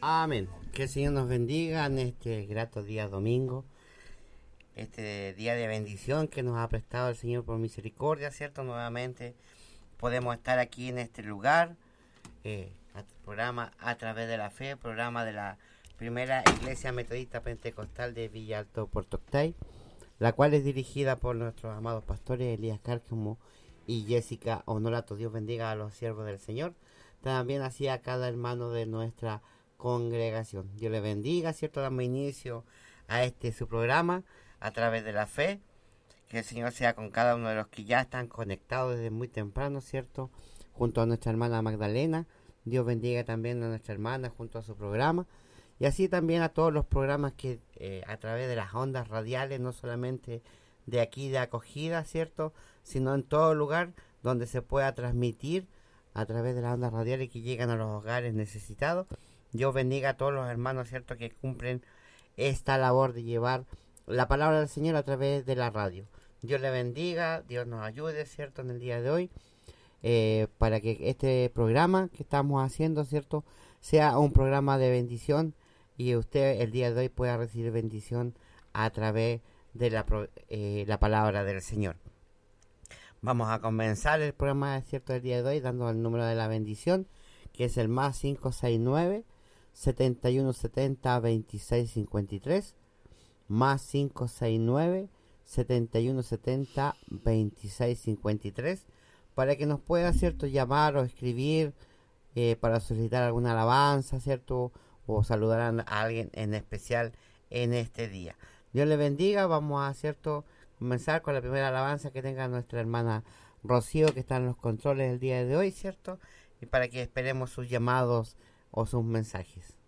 Amén. Que el Señor nos bendiga en este grato día domingo, este día de bendición que nos ha prestado el Señor por misericordia, ¿cierto? Nuevamente podemos estar aquí en este lugar, programa A Través de la Fe, programa de la primera Iglesia Metodista Pentecostal de Villa Alto, Puerto Octay, la cual es dirigida por nuestros amados pastores Elías Cárcamo y Jessica Honorato. Dios bendiga a los siervos del Señor, también así a cada hermano de nuestra congregación. Dios le bendiga, ¿cierto? Damos inicio a su programa A Través de la Fe. Que el Señor sea con cada uno de los que ya están conectados desde muy temprano, ¿cierto? Junto a nuestra hermana Magdalena. Dios bendiga también a nuestra hermana junto a su programa. Y así también a todos los programas que a través de las ondas radiales, no solamente de aquí de acogida, ¿cierto? Sino en todo lugar donde se pueda transmitir a través de las ondas radiales que llegan a los hogares necesitados. Dios bendiga a todos los hermanos, ¿cierto?, que cumplen esta labor de llevar la palabra del Señor a través de la radio. Dios le bendiga, Dios nos ayude, ¿cierto?, en el día de hoy, para que este programa que estamos haciendo, ¿cierto?, sea un programa de bendición y usted el día de hoy pueda recibir bendición a través de la palabra del Señor. Vamos a comenzar el programa, ¿cierto?, del día de hoy dando el número de la bendición, que es el más 569 7170 2653, más 569 7170 2653, para que nos pueda, ¿cierto?, llamar o escribir para solicitar alguna alabanza, ¿cierto?, o saludar a alguien en especial en este día. Dios le bendiga. Vamos a, ¿cierto?, comenzar con la primera alabanza que tenga nuestra hermana Rocío, que está en los controles el día de hoy, ¿cierto?, y para que esperemos sus llamados o sus mensajes.